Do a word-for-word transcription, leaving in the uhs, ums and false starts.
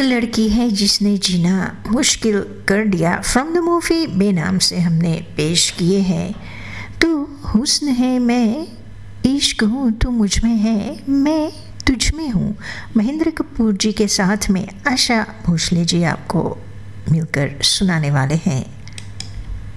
लड़की है जिसने जीना मुश्किल कर दिया, फ्रॉम द मूवी बेनाम से हमने पेश किए हैं। तू हुस्न है, मैं इश्क हूँ, तू मुझ में है, मैं तुझ में हूँ। महेंद्र कपूर जी के साथ में आशा भोसले जी आपको मिलकर सुनाने वाले हैं